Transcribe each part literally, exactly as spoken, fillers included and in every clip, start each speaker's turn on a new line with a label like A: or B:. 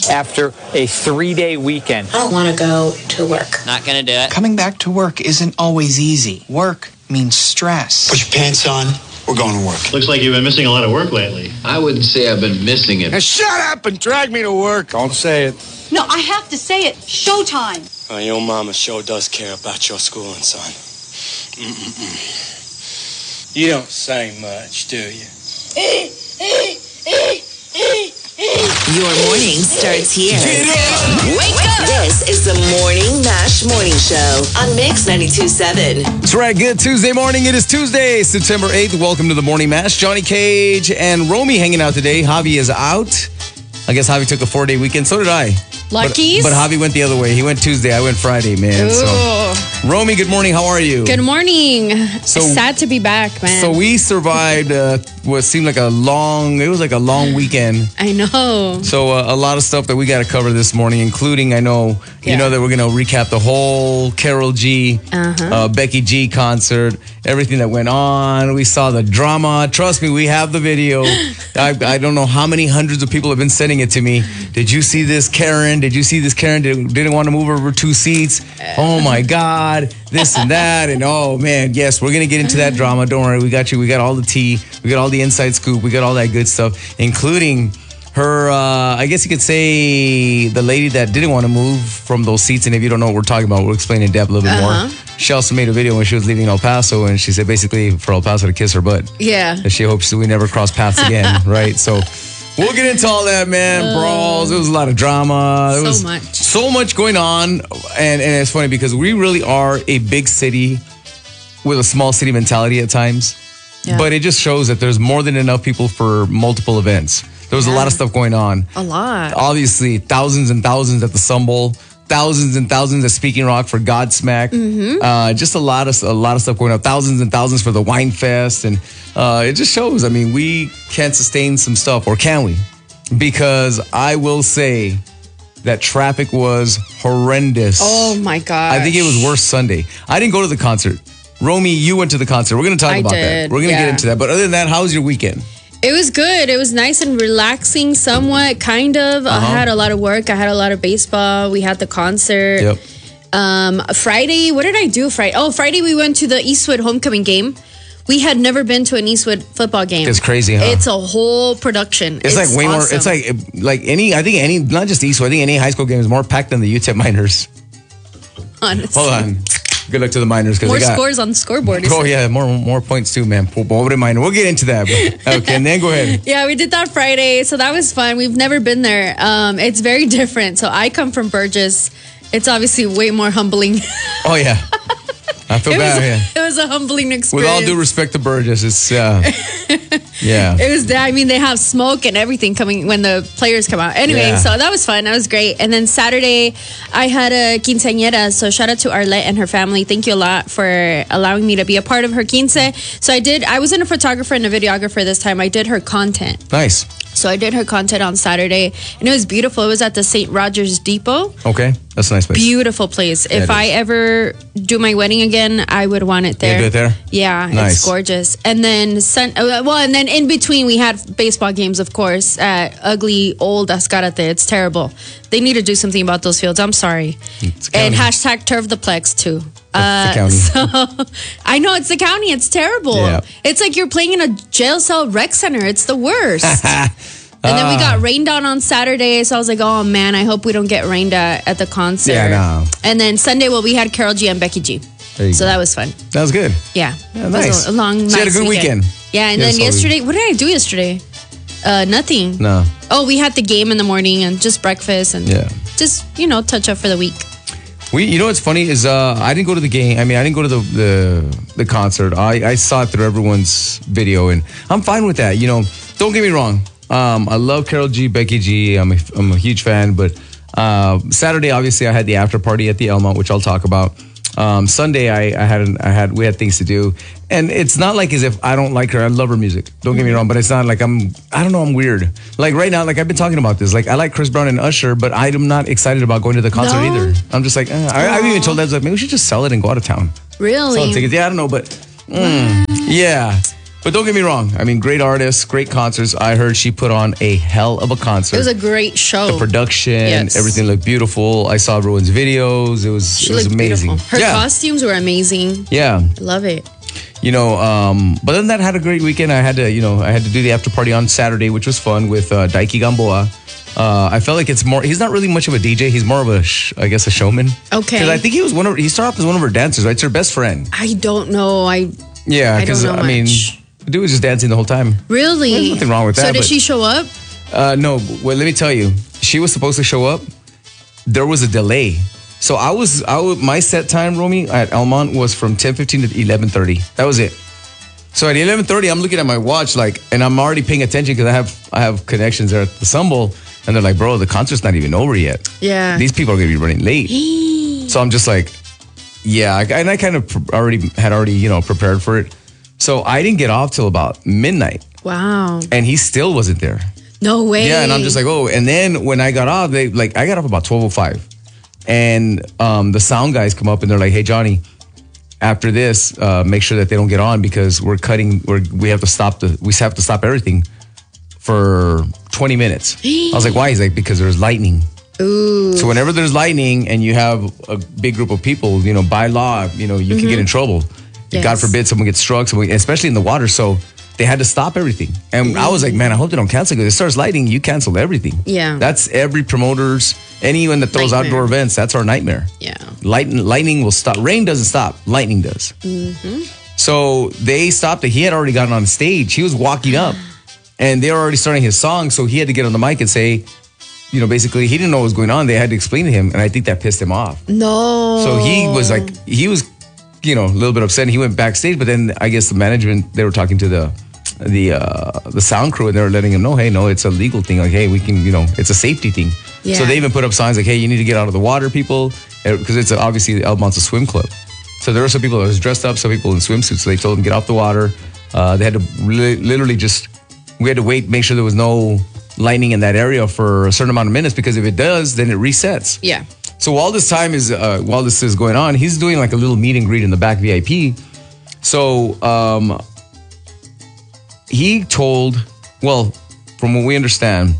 A: after a three-day weekend.
B: I don't want to go to work.
C: Not gonna do it.
D: Coming back to work isn't always easy. Work means stress.
E: Put your pants on. We're going to work.
F: Looks like you've been missing a lot of work lately.
G: I wouldn't say I've been missing it.
E: Now shut up and drag me to work. Don't say it.
H: No, I have to say it. Showtime.
I: Uh, your mama sure does care about your schooling, son. Mm-mm-mm. You don't say much, do you?
J: Your morning starts here. Wake up! This is the Morning Mash Morning Show on Mix ninety-two point seven.
K: That's right. Good Tuesday morning. It is Tuesday, September eighth. Welcome to the Morning Mash. Johnny Cage and Romy hanging out today. Javi is out. I guess Javi took a four-day weekend. So did I.
L: Luckies.
K: But, but Javi went the other way. He went Tuesday. I went Friday, man.
L: Ooh.
K: So, Romy, good morning. How are you?
L: Good morning.
K: So,
L: sad to be back, man.
K: So we survived uh, what seemed like a long, it was like a long weekend.
L: I know.
K: So uh, a lot of stuff that we got to cover this morning, including, I know, yeah. you know that we're going to recap the whole Karol G, uh-huh. uh, Becky G concert, everything that went on. We saw the drama. Trust me, we have the video. I, I don't know how many hundreds of people have been sending it to me. Did you see this, Karen? Did you see this, Karen? Did, didn't want to move over two seats. Oh, my God. This and that. And, oh, man, yes, we're going to get into that drama. Don't worry. We got you. We got all the tea. We got all the inside scoop. We got all that good stuff, including her, uh, I guess you could say the lady that didn't want to move from those seats. And if you don't know what we're talking about, we'll explain in depth a little bit uh-huh. more. She also made a video when she was leaving El Paso, and she said basically for El Paso to kiss her butt.
L: Yeah.
K: And she hopes that we never cross paths again, right? So we'll get into all that, man. Uh, Brawls. There was a lot of drama. There
L: so
K: was
L: much.
K: So much going on. And, and it's funny because we really are a big city with a small city mentality at times. Yeah. But it just shows that there's more than enough people for multiple events. There was yeah. a lot of stuff going on.
L: A lot.
K: Obviously, thousands and thousands at the Sun Bowl. Thousands and thousands at Speaking Rock for Godsmack. Mm-hmm. Uh, just a lot of a lot of stuff going on. Thousands and thousands for the Wine Fest, and uh, it just shows. I mean, we can't sustain some stuff, or can we? Because I will say that traffic was horrendous.
L: Oh my god!
K: I think it was worse Sunday. I didn't go to the concert. Romy, you went to the concert. We're going to talk
L: I
K: about
L: did,
K: that. We're going to
L: yeah.
K: get into that. But other than that, how was your weekend?
L: It was good. It was nice and relaxing somewhat, kind of. Uh-huh. I had a lot of work. I had a lot of baseball. We had the concert.
K: Yep.
L: Um, Friday, what did I do Friday? Oh, Friday we went to the Eastwood homecoming game. We had never been to an Eastwood football game.
K: It's crazy, huh?
L: It's a whole production.
K: It's, it's like way awesome. more. It's like like any. I think any, not just Eastwood. I think any high school game is more packed than the U T E P Miners.
L: Honestly.
K: Hold on. Good luck to the Miners.
L: More
K: they got,
L: scores on the scoreboard.
K: Oh, yeah. More more points too, man. Pobre Miner. We'll get into that. But, okay, and then go ahead.
L: Yeah, we did that Friday. So that was fun. We've never been there. Um, it's very different. So I come from Burgess. It's obviously way more humbling.
K: Oh, yeah. I feel
L: it
K: bad.
L: Was,
K: yeah.
L: It was a humbling experience.
K: With all due respect to Burgess, it's, uh, yeah.
L: It was, I mean, they have smoke and everything coming when the players come out. Anyway, yeah. So that was fun. That was great. And then Saturday, I had a quinceañera. So shout out to Arlette and her family. Thank you a lot for allowing me to be a part of her quince. So I did, I wasn't a photographer and a videographer this time. I did her content.
K: Nice.
L: So I did her content on Saturday, and it was beautiful. It was at the Saint Rogers Depot.
K: Okay, that's a nice place.
L: Beautiful place. Yeah, if I ever do my wedding again, I would want it there.
K: You do it there?
L: Yeah,
K: nice.
L: It's gorgeous. And then, sun, well, and then in between, we had baseball games, of course, at ugly old Ascarate. It's terrible. They need to do something about those fields. I'm sorry. And hashtag Turf the Plex, too.
K: Uh, the county.
L: So, I know, it's the county. It's terrible.
K: Yeah.
L: It's like you're playing in a jail cell rec center. It's the worst. And then we got rained on on Saturday, so I was like, oh, man, I hope we don't get rained at at the concert.
K: Yeah, no.
L: And then Sunday, well, we had Karol G and Becky G. So
K: go.
L: that was fun.
K: That was good.
L: Yeah.
K: yeah nice.
L: It was a, a long,
K: so
L: nice
K: you had a good weekend.
L: weekend. Yeah, and yeah, then yesterday, what did I do yesterday? Uh, nothing.
K: No.
L: Oh, we had the game in the morning and just breakfast and
K: yeah.
L: just, you know, touch up for the week.
K: We, you know what's funny is uh, I didn't go to the game. I mean, I didn't go to the the, the concert. I, I saw it through everyone's video, and I'm fine with that. You know, don't get me wrong. Um, I love Karol G, Becky G. I'm a, I'm a huge fan. But uh, Saturday, obviously, I had the after party at the Elma, which I'll talk about. Um, Sunday, I, I had an, I had we had things to do, and it's not like as if I don't like her. I love her music. Don't get me wrong, but it's not like I'm. I don't know. I'm weird. Like right now, like I've been talking about this. Like I like Chris Brown and Usher, but I'm not excited about going to the concert
L: no?
K: either. I'm just like eh. I, I've even told them like maybe we should just sell it and go out of town.
L: Really?
K: Sell tickets. Yeah, I don't know, but mm, yeah. But don't get me wrong. I mean, great artists, great concerts. I heard she put on a hell of a concert.
L: It was a great show.
K: The production,
L: Yes.
K: everything looked beautiful. I saw everyone's videos. It was
L: She
K: it was
L: looked
K: amazing.
L: beautiful. Her
K: yeah.
L: costumes were amazing.
K: Yeah.
L: Love it.
K: You know, um, but then that had a great weekend. I had to, you know, I had to do the after party on Saturday, which was fun with uh, Daiki Gamboa. Uh, I felt like it's more. He's not really much of a D J. He's more of a, sh- I guess, a showman.
L: Okay.
K: Because I think he was one of. He started off as one of her dancers, right? It's her best friend.
L: I don't know. I
K: Yeah,
L: I don't
K: because
L: know
K: I, mean,
L: much.
K: the dude was just dancing the whole time.
L: Really?
K: There's nothing wrong with that.
L: So did
K: but-
L: she show up?
K: Uh, no, well, let me tell you, she was supposed to show up. There was a delay, so I was, I was, my set time, Romy, at Elmont was from ten fifteen to eleven thirty. That was it. So at eleven thirty, I'm looking at my watch, like, and I'm already paying attention because I have, I have connections there at the Sun Bowl, and they're like, bro, the concert's not even over yet.
L: Yeah.
K: These people are gonna be running late. So I'm just like, yeah, I, and I kind of pr- already had already, you know, prepared for it. So I didn't get off till about midnight,
L: Wow.
K: and he still wasn't there.
L: No way.
K: Yeah, and I'm just like, oh. And then when I got off, they like I got off about twelve oh five, and um, the sound guys come up and they're like, hey, Johnny, after this, uh, make sure that they don't get on because we're cutting. We're we have to stop the we have to stop everything for twenty minutes. I was like, why? He's like, because there's lightning.
L: Ooh.
K: So whenever there's lightning and you have a big group of people, you know, by law, you know, you can get in trouble.
L: Yes.
K: God forbid someone gets struck, someone, especially in the water. So they had to stop everything. And I was like, man, I hope they don't cancel because it starts lightning, you cancel everything.
L: Yeah.
K: That's every promoter's, anyone that throws
L: Nightmare.
K: outdoor events, that's our nightmare.
L: Yeah.
K: Lightning, lightning will stop. Rain doesn't stop, lightning does. So they stopped it. He had already gotten on stage. He was walking up and they were already starting his song. So he had to get on the mic and say, you know, basically he didn't know what was going on. They had to explain to him. And I think that pissed him off.
L: No.
K: So he was like, he was, you know, a little bit upset. And he went backstage, but then I guess the management, they were talking to the the uh, the sound crew, and they were letting him know, hey, no, it's a legal thing. Like, hey, we can, you know, it's a safety thing.
L: Yeah.
K: So they even put up signs like, hey, you need to get out of the water, people, because it's a, obviously Elmont's a swim club. So there were some people that was dressed up, some people in swimsuits. So they told them get off the water. Uh, they had to li- literally just, we had to wait, make sure there was no lightning in that area for a certain amount of minutes, because if it does, then it resets.
L: Yeah.
K: So while this time is, uh, while this is going on, he's doing like a little meet and greet in the back V I P. So um, he told, well, from what we understand,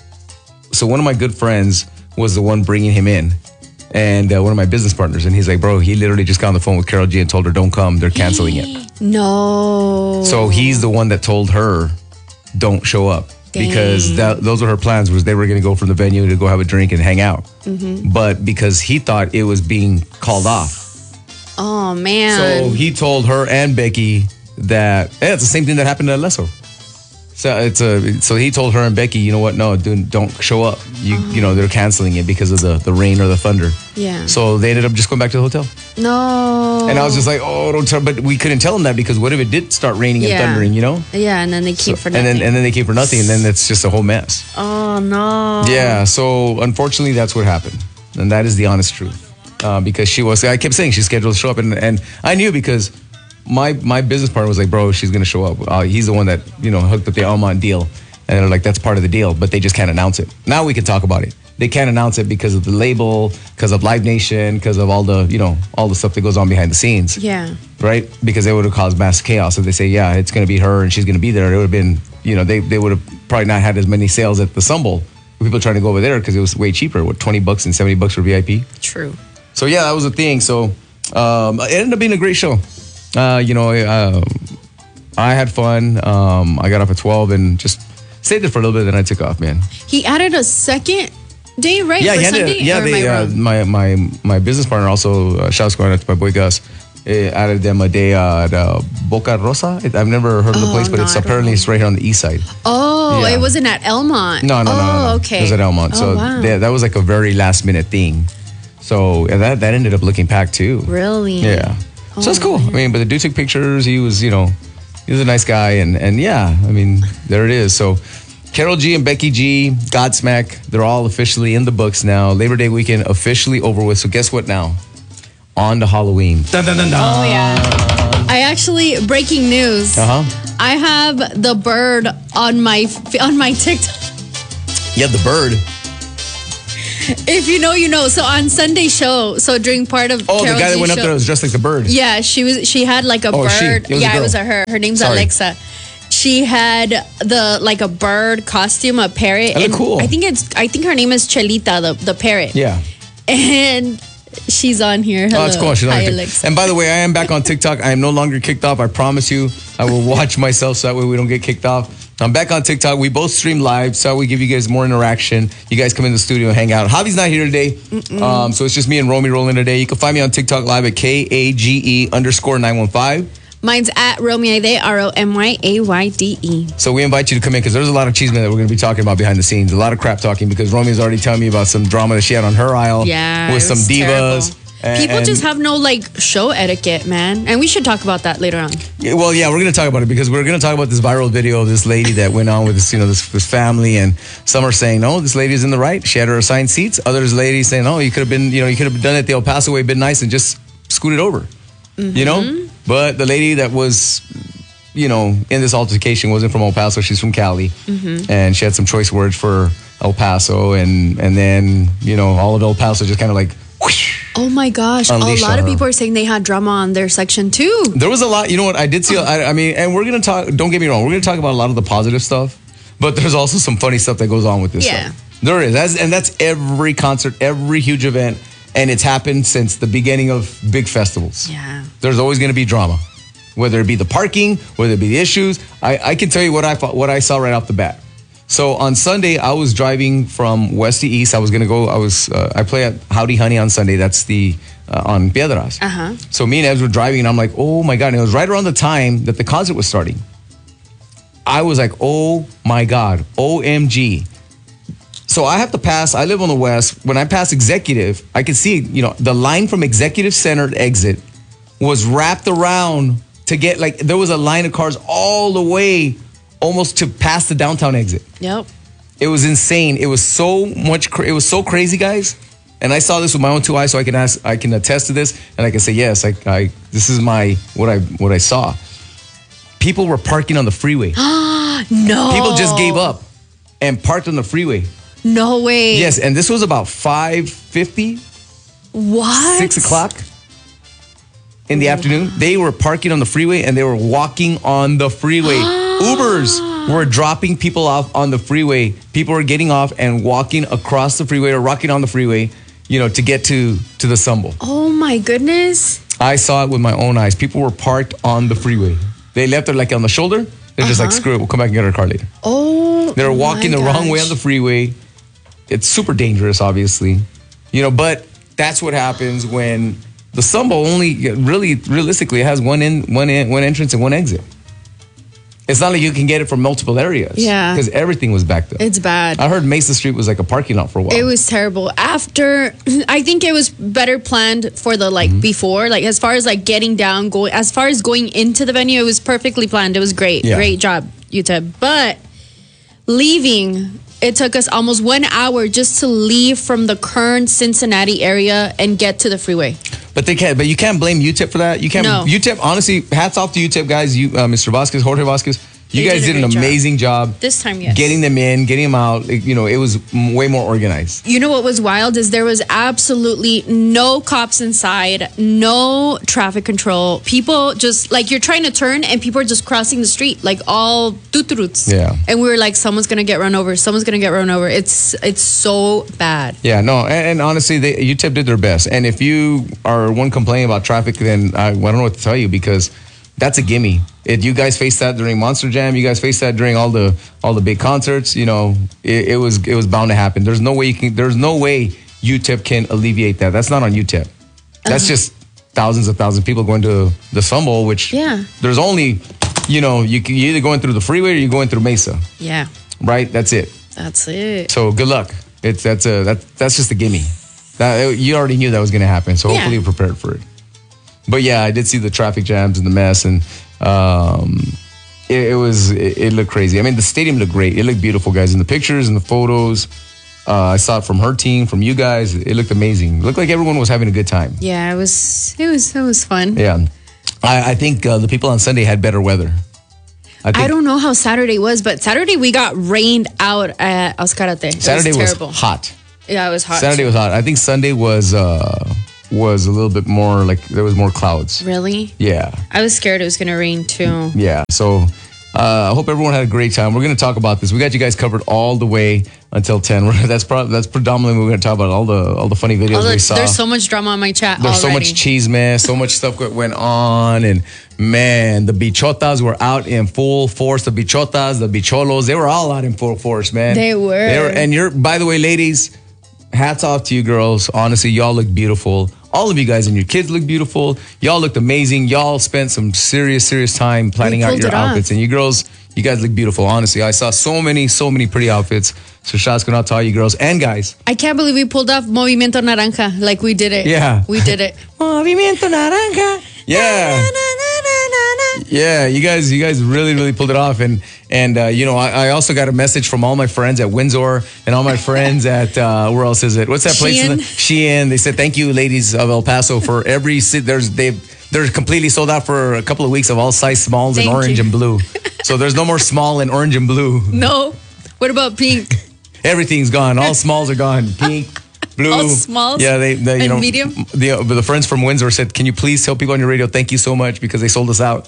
K: so one of my good friends was the one bringing him in, and uh, one of my business partners, and he's like, bro, he literally just got on the phone with Karol G and told her, don't come, they're canceling it.
L: No.
K: So he's the one that told her, don't show up.
L: Dang.
K: Because that, those were her plans, was they were going to go from the venue to go have a drink and hang out.
L: Mm-hmm.
K: But because he thought it was being called off.
L: Oh, man.
K: So he told her and Becky that, yeah, it's the same thing that happened to Leso. So it's a, so he told her and Becky, you know what, no, dude, don't show up. You you know, they're canceling it because of the, the rain or the thunder.
L: Yeah.
K: So they ended up just going back to the hotel.
L: No.
K: And I was just like, oh, don't tell, but we couldn't tell them that, because what if it did start raining and
L: Yeah.
K: thundering, you know?
L: Yeah, and then they keep for
K: and
L: nothing.
K: then and then they came for nothing, and then it's just a whole mess.
L: Oh, no.
K: Yeah, so unfortunately, that's what happened, and that is the honest truth. Uh, because she was, I kept saying she's scheduled to show up, and, and I knew, because my my business partner was like, bro, she's gonna show up. Uh, he's the one that, you know, hooked up the Elmont deal, and they're like, that's part of the deal, but they just can't announce it. Now we can talk about it. They can't announce it because of the label, because of Live Nation, because of all the, you know, all the stuff that goes on behind the scenes.
L: Yeah.
K: Right? Because it would have caused mass chaos if they say, yeah, it's going to be her and she's going to be there. It would have been, you know, they, they would have probably not had as many sales at the Sun Bowl. People trying to go over there because it was way cheaper. What, twenty bucks and seventy bucks for V I P?
L: True.
K: So, yeah, that was the thing. So, um, it ended up being a great show. Uh, you know, uh, I had fun. Um, I got up at twelve and just stayed there for a little bit, then I took off, man.
L: He added a second day, right?
K: Yeah,
L: for
K: he had
L: Sunday?
K: to, yeah.
L: Or am
K: They,
L: I
K: uh,
L: wrong?
K: my my my business partner also, uh, shouts going out to my boy Gus, uh, added them a day at uh, Boca Rosa. It, I've never heard of the
L: Oh,
K: place, but
L: no,
K: it's
L: I don't
K: apparently
L: know.
K: it's right here on the east side.
L: Oh,
K: yeah.
L: it wasn't at Elmont.
K: No, no, no,
L: oh,
K: no, no.
L: okay.
K: It was at Elmont.
L: Oh,
K: So
L: wow.
K: they, that was like a very last minute thing. So and that that ended up looking packed too.
L: Really?
K: Yeah. So that's cool. I mean, but the dude took pictures. He was, you know, he was a nice guy, and and yeah, I mean, there it is. So Karol G and Becky G, Godsmack, they're all officially in the books now. Labor Day weekend officially over with. So guess what now? On to Halloween. Dun, dun, dun, dun.
L: Oh, yeah. I actually, breaking news.
K: Uh huh.
L: I have the bird on my on my TikTok.
K: Yeah, the bird.
L: If you know, you know. So on Sunday show, so during part of
K: Oh,
L: Karol
K: the guy that
L: G's
K: went up
L: show,
K: there was dressed like the bird.
L: Yeah, she was. She had like a
K: Oh, she.
L: bird.
K: It was a
L: yeah,
K: girl.
L: it was a her. Her name's
K: Sorry.
L: Alexa. she had the like a bird costume, a parrot.
K: That looked cool.
L: I think it's. I think her name is Chelita, the the parrot.
K: Yeah.
L: And she's on here. Hello.
K: Oh, that's cool. She's on
L: Hi,
K: here.
L: Alex.
K: And by the way, I am back on TikTok. I am no longer kicked off. I promise you. I will watch myself so that way we don't get kicked off. I'm back on TikTok. We both stream live, so we give you guys more interaction. You guys come in the studio and hang out. Javi's not here today, um, so it's just me and Romy rolling today. You can find me on TikTok live at K A G E underscore nine one five.
L: Mine's at Romy Aide, R O M Y A Y D E.
K: So we invite you to come in because there's a lot of cheeseman that we're going to be talking about behind the scenes. A lot of crap talking because Romy's already telling me about some drama that she had on her aisle
L: Yeah,
K: with
L: it
K: some
L: was
K: divas.
L: terrible. People
K: and,
L: just have no like show etiquette, man. And we should talk about that later on.
K: Yeah, well, yeah, we're going to talk about it because we're going to talk about this viral video of this lady that went on with this, you know, this, this family, and some are saying, no, this lady is in the right. She had her assigned seats. Others ladies saying, oh, you could have been, you know, you could have done it the El Paso way, been nice and just scooted over, mm-hmm. you know. But the lady that was, you know, in this altercation wasn't from El Paso. She's from Cali, mm-hmm. and she had some choice words for El Paso, and and then you know all of El Paso just kind of like. Whoosh,
L: oh my gosh! A lot of
K: her.
L: people are saying they had drama on their section too.
K: There was a lot. You know what? I did see. I, I mean, and we're gonna talk. Don't get me wrong. We're gonna talk about a lot of the positive stuff, but there's also some funny stuff that goes on with this.
L: Yeah,
K: stuff. There is, that's, and that's every concert, every huge event, and it's happened since the beginning of big festivals.
L: Yeah,
K: there's always gonna be drama, whether it be the parking, whether it be the issues. I, I can tell you what I what I saw right off the bat. So on Sunday, I was driving from west to east. I was gonna go. I was. Uh, I play at Howdy Honey on Sunday. That's the uh, on Piedras.
L: Uh huh.
K: So me and Ebs were driving, and I'm like, oh my god! And it was right around the time that the concert was starting. I was like, oh my god, O M G! So I have to pass. I live on the west. When I pass Executive, I can see, you know, the line from Executive Center to exit was wrapped around to get like there was a line of cars all the way. Almost to past the downtown exit.
L: Yep.
K: It was insane. It was so much. Cra- it was so crazy, guys. And I saw this with my own two eyes, so I can ask. I can attest to this, and I can say yes. I, I this is my what I what I saw. People were parking on the freeway.
L: No.
K: People just gave up and parked on the freeway.
L: No way.
K: Yes, and this was about five fifty.
L: What?
K: Six o'clock in the afternoon. They were parking on the freeway and they were walking on the freeway. Ubers were dropping people off on the freeway. People were getting off and walking across the freeway or rocking on the freeway, you know, to get to, to the Sumble.
L: Oh my goodness.
K: I saw it with my own eyes. People were parked on the freeway. They left it like on the shoulder. They're uh-huh. just like, screw it, we'll come back and get our car later.
L: Oh,
K: they were walking the
L: gosh.
K: wrong way on the freeway. It's super dangerous, obviously. You know, but that's what happens when the Sumble only really, realistically, it has one in, one in, one entrance and one exit. It's not like you can get it from multiple areas.
L: Yeah.
K: Because everything was backed up.
L: It's bad.
K: I heard Mesa Street was like a parking lot for a while.
L: It was terrible. After, I think it was better planned for the, like, mm-hmm. before. Like, as far as, like, getting down, going, as far as going into the venue, it was perfectly planned. It was great.
K: Yeah.
L: Great job, U T E P. But leaving, it took us almost one hour just to leave from the Kern, Cincinnati area and get to the freeway.
K: But they can't. But you can't blame U T E P for that. You can't.
L: No.
K: U T E P, honestly, hats off to U T E P guys. You, uh, Mister Vasquez, Jorge Vasquez. You
L: They
K: guys
L: did
K: did,
L: a
K: an
L: great
K: amazing job.
L: This time, yes.
K: Getting them in, getting them out. It- you know, it was m- way more organized.
L: You know what was wild is there was absolutely no cops inside, no traffic control. People just, like, you're trying to turn and people are just crossing the street, like all tuturuts.
K: Yeah.
L: And we were like, someone's going to get run over. Someone's going to get run over. It's it's so bad.
K: Yeah, no, and, and honestly, they, U T E P did their best. And if you are one complaining about traffic, then I, I don't know what to tell you because that's a gimme. It, you guys faced that during Monster Jam. You guys faced that during all the all the big concerts. You know, it, it was it was bound to happen. There's no way you can. There's no way U T E P can alleviate that. That's not on U T E P. That's uh-huh. just thousands of thousands of people going to the Sumble, which
L: yeah.
K: there's only, you know, you can, you're either going through the freeway or you're going through Mesa.
L: Yeah.
K: Right. That's it.
L: That's it.
K: So good luck. It's that's a that that's just a gimme. That you already knew that was going to happen. So hopefully
L: Yeah.
K: you're prepared for it. But yeah, I did see the traffic jams and the mess, and um, it, it was it, it looked crazy. I mean, the stadium looked great. It looked beautiful, guys. In the pictures and the photos, uh, I saw it from her team, from you guys. It looked amazing. It looked like everyone was having a good time.
L: Yeah, it was it was it was fun.
K: Yeah, I, I think uh, the people on Sunday had better weather. I, think
L: I don't know how Saturday was, but Saturday we got rained out at Oscarate.
K: Saturday
L: it was
K: was
L: terrible.
K: hot.
L: Yeah, it was hot.
K: Saturday
L: too.
K: was hot. I think Sunday was uh, was a little bit more like there was more clouds.
L: Really?
K: Yeah.
L: I was scared it was going to rain too.
K: Yeah. So Uh, I hope everyone had a great time. We're going to talk about this. We got you guys covered all the way until ten. We're, that's probably that's predominantly what we're going to talk about. All the all the funny videos
L: the,
K: we saw.
L: There's so much drama on my chat.
K: There's
L: already.
K: so much cheese mess, so much stuff that went on, and man, the bichotas were out in full force. The bichotas, the bicholos, they were all out in full force, man.
L: They were.
K: They were, and you're. By the way, ladies, hats off to you, girls. Honestly, y'all look beautiful. All of you guys and your kids look beautiful. Y'all looked amazing. Y'all spent some serious, serious time planning out your outfits, and you girls, you guys look beautiful. Honestly, I saw so many, so many pretty outfits. So shots going out to all you girls and guys.
L: I can't believe we pulled off Movimiento Naranja. Like we did it.
K: Yeah.
L: We did it.
K: Movimiento Naranja. Yeah. Yeah, you guys, you guys really, really pulled it off, and and uh, you know, I, I also got a message from all my friends at Windsor and all my friends at uh, where else is it? What's that place?
L: Shein.
K: Shein. They said thank you, ladies of El Paso, for every sit. There's they they're completely sold out for a couple of weeks of all size smalls
L: Thank
K: in orange
L: you.
K: and blue. So there's no more small and orange and blue.
L: No. What about pink?
K: Everything's gone. All smalls are gone. Pink. Blue.
L: All smalls?
K: Yeah, they, they you
L: And
K: know,
L: medium?
K: The, uh, the friends from Windsor said, can you please tell people on your radio, thank you so much, because they sold us out.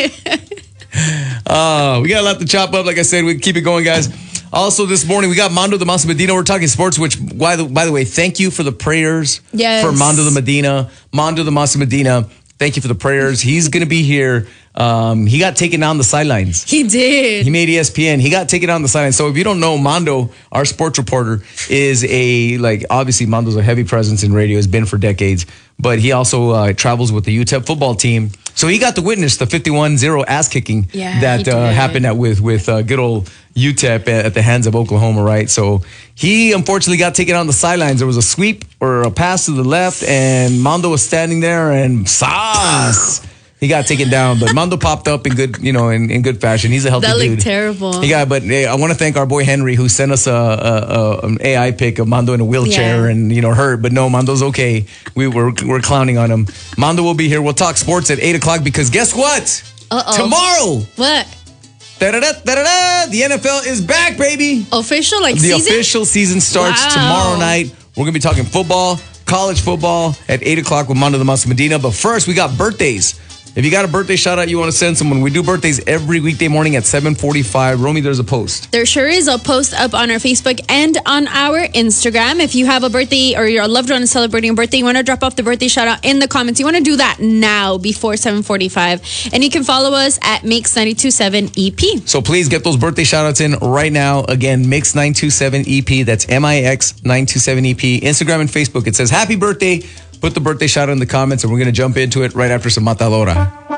K: uh, we got a lot to chop up. Like I said, we keep it going, guys. Also, this morning, we got Mando the Mas Medina. We're talking sports, which, by the, by the way, thank you for the prayers
L: Yes.
K: for Mando the Medina. Mando the Mas Medina, thank you for the prayers. He's going to be here. Um, he got taken down the sidelines.
L: He did.
K: He made E S P N. He got taken down the sideline. So if you don't know, Mando, our sports reporter, is a, like, obviously Mando's a heavy presence in radio, has been for decades, but he also uh, travels with the U T E P football team. So he got to witness the fifty-one zero ass kicking
L: Yeah,
K: that
L: he
K: uh,
L: did.
K: happened at, with, with uh, good old U T E P at the hands of Oklahoma, right? So he unfortunately got taken on the sidelines. There was a sweep or a pass to the left, and Mando was standing there, and sauce. He got taken down, but Mando popped up in good, you know, in, in good fashion. He's a healthy
L: That
K: dude.
L: looked terrible.
K: Yeah, but hey, I want to thank our boy Henry, who sent us a, a, a an A I pic of Mando in a wheelchair
L: Yeah.
K: and, you know, hurt. But no, Mando's okay. We were we're clowning on him. Mando will be here. We'll talk sports at eight o'clock because guess what?
L: Uh-oh.
K: Tomorrow,
L: What?
K: da-da-da, da-da-da, the N F L is back, baby.
L: Official? Like
K: The
L: season?
K: official season starts
L: Wow.
K: tomorrow night. We're gonna be talking football, college football at eight o'clock with Mando the Mas Medina. But first, we got birthdays. If you got a birthday shout out you want to send someone, we do birthdays every weekday morning at seven forty-five. Romy, there's a post.
L: There sure is a post up on our Facebook and on our Instagram. If you have a birthday or your loved one is celebrating a birthday, you want to drop off the birthday shout out in the comments. You want to do that now before seven forty-five. And you can follow us at Mix nine two seven E P.
K: So please get those birthday shout outs in right now. Again, Mix nine two seven E P. That's M I X nine two seven E P. Instagram and Facebook. It says happy birthday. Put the birthday shout out in the comments and we're going to jump into it right after some Matadora.